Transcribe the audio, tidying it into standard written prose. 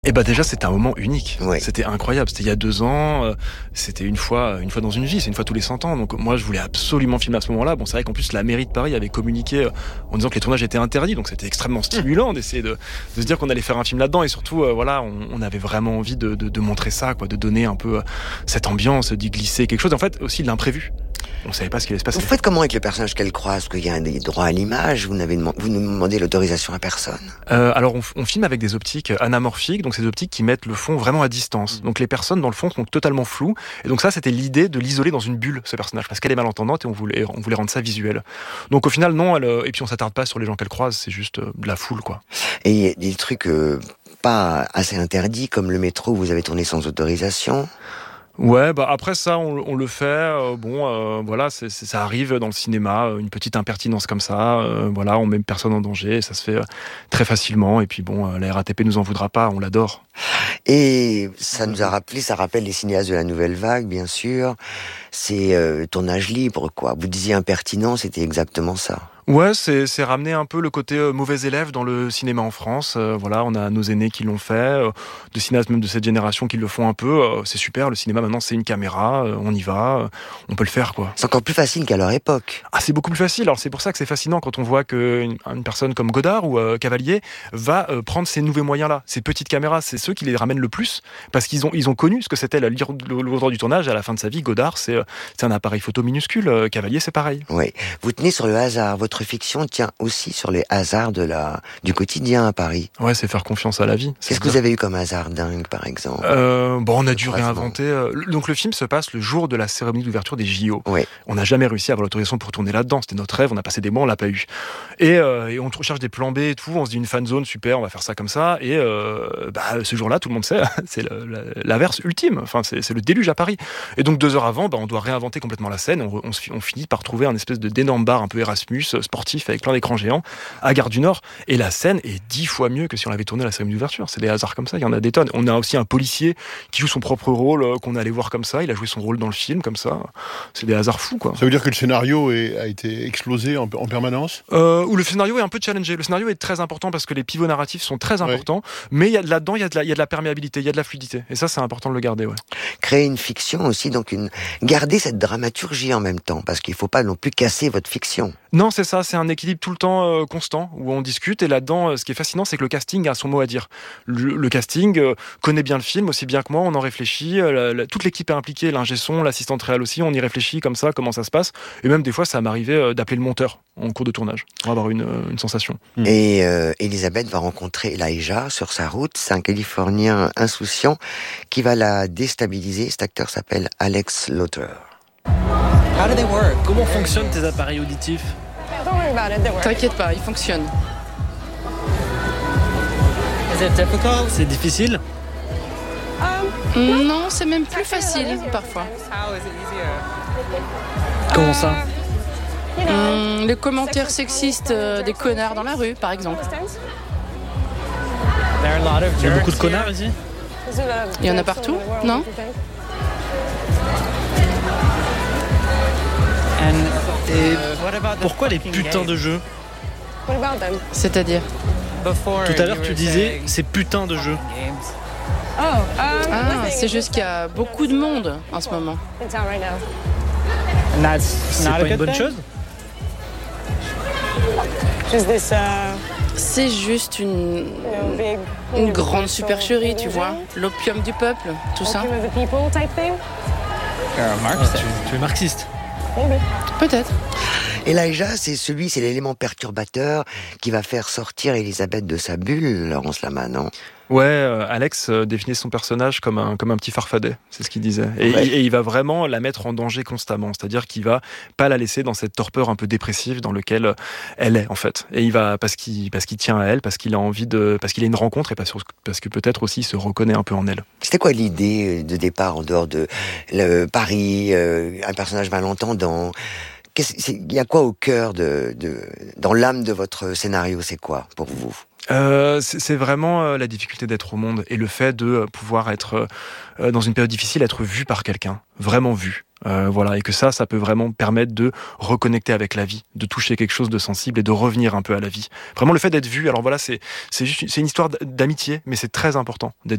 Et bah déjà c'était un moment unique, Ouais. c'était incroyable, c'était il y a 2 ans, c'était une fois dans une vie, c'est une fois tous les 100 ans, donc moi je voulais absolument filmer à ce moment-là. Bon, c'est vrai qu'en plus la mairie de Paris avait communiqué en disant que les tournages étaient interdits, donc c'était extrêmement stimulant d'essayer de se dire qu'on allait faire un film là-dedans, et surtout voilà, on avait vraiment envie de montrer ça, quoi, de donner un peu cette ambiance, d'y glisser quelque chose, en fait aussi de l'imprévu. On savait pas ce qui allait se passer. Vous faites comment avec le personnage qu'elle croise? Parce qu'il y a des droits à l'image, vous ne demandez l'autorisation à personne. Alors on filme avec des optiques anamorphiques, donc ces optiques qui mettent le fond vraiment à distance. Donc les personnes dans le fond sont totalement floues, et donc ça c'était l'idée de l'isoler dans une bulle, ce personnage, parce qu'elle est malentendante et on voulait rendre ça visuel. Donc au final non, et puis on s'attarde pas sur les gens qu'elle croise, c'est juste de la foule, quoi. Et il y a des trucs pas assez interdits, comme le métro où vous avez tourné sans autorisation. Ouais, bah après ça, on le fait. Voilà, ça arrive dans le cinéma, une petite impertinence comme ça. Voilà, on met personne en danger, ça se fait très facilement. Et puis bon, la RATP nous en voudra pas, on l'adore. Et ça rappelle les cinéastes de la Nouvelle Vague, bien sûr. C'est tournage libre, quoi. Vous disiez impertinent, c'était exactement ça. Ouais, c'est ramener un peu le côté mauvais élève dans le cinéma en France. Voilà, on a nos aînés qui l'ont fait, de cinéastes même de cette génération qui le font un peu. C'est super, le cinéma maintenant c'est une caméra, on y va, on peut le faire, quoi. C'est encore plus facile qu'à leur époque. Ah, c'est beaucoup plus facile. Alors c'est pour ça que c'est fascinant quand on voit qu'une personne comme Godard ou Cavalier va prendre ces nouveaux moyens-là, ces petites caméras. C'est ceux qui les ramènent le plus, parce qu'ils ont connu ce que c'était la lourdeur du tournage. À la fin de sa vie, Godard c'est un appareil photo minuscule. Cavalier c'est pareil. Oui. Vous tenez sur le hasard. Votre fiction tient aussi sur les hasards du quotidien à Paris. Ouais, c'est faire confiance à la vie. Qu'est-ce que vous avez eu comme hasard dingue, par exemple? On a dû réinventer. Donc le film se passe le jour de la cérémonie d'ouverture des JO. Oui. On n'a jamais réussi à avoir l'autorisation pour tourner là-dedans. C'était notre rêve. On a passé des mois, on l'a pas eu. Et on recherche des plans B et tout. On se dit une fan zone, super, on va faire ça comme ça. Et ce jour-là, tout le monde sait, c'est l'averse ultime. Enfin, c'est le déluge à Paris. Et donc 2 heures avant, on doit réinventer complètement la scène. On finit par trouver un espèce d'énorme bar un peu Erasmus sportif avec plein d'écrans géants à Gare du Nord. Et la scène est 10 fois mieux que si on l'avait tourné à la cérémonie d'ouverture. C'est des hasards comme ça. Il y en a des tonnes. On a aussi un policier qui joue son propre rôle, qu'on allait voir comme ça. Il a joué son rôle dans le film comme ça. C'est des hasards fous, quoi. Ça veut dire que le scénario a été explosé en permanence? Où le scénario est un peu challengé. Le scénario est très important parce que les pivots narratifs sont très importants, mais là-dedans, il y a de la perméabilité, il y a de la fluidité. Et ça, c'est important de le garder, ouais. Créer une fiction aussi, donc garder cette dramaturgie en même temps, parce qu'il ne faut pas non plus casser votre fiction. Non, c'est ça, c'est un équilibre tout le temps constant, où on discute, et là-dedans, ce qui est fascinant, c'est que le casting a son mot à dire. Le casting connaît bien le film, aussi bien que moi, on en réfléchit, toute l'équipe est impliquée, l'ingé son, l'assistante réelle aussi, on y réfléchit comme ça, comment ça se passe, et même des fois, ça m'arrivait d'appeler le monteur en cours de tournage, pour avoir une sensation. Et Elisabeth va rencontrer Elijah sur sa route, c'est un Californien insouciant qui va la déstabiliser. Cet acteur s'appelle Alex Lauter. Comment fonctionnent tes appareils auditifs? T'inquiète pas, ils fonctionnent. C'est difficile? Non, c'est même plus facile parfois. Comment ça? Les commentaires sexistes des connards dans la rue, par exemple. Il y a beaucoup de connards ici? Il y en a partout, non? Et pourquoi les putains de jeux? C'est-à-dire? Tout à l'heure tu disais c'est putain de jeux. C'est juste qu'il y a beaucoup de monde en ce moment. C'est pas une bonne chose? C'est juste une grande supercherie, tu vois. L'opium du peuple, tout ça. Tu es marxiste? Peut-être. Elijah, c'est l'élément perturbateur qui va faire sortir Elisabeth de sa bulle, Laurence Lama, non? Ouais, Alex définit son personnage comme un petit farfadet, c'est ce qu'il disait. Et il va vraiment la mettre en danger constamment, c'est-à-dire qu'il va pas la laisser dans cette torpeur un peu dépressive dans laquelle elle est, en fait. Et il va, parce qu'il tient à elle, parce qu'il a envie parce qu'il a une rencontre, et parce que peut-être aussi il se reconnaît un peu en elle. C'était quoi l'idée de départ en dehors de Paris, un personnage malentendant? Il y a quoi au cœur dans l'âme de votre scénario, c'est quoi pour vous? C'est vraiment la difficulté d'être au monde et le fait de pouvoir être dans une période difficile, être vu par quelqu'un, vraiment vu. Voilà, et que ça peut vraiment permettre de reconnecter avec la vie, de toucher quelque chose de sensible et de revenir un peu à la vie. Vraiment le fait d'être vu. Alors voilà, c'est une histoire d'amitié, mais c'est très important d'être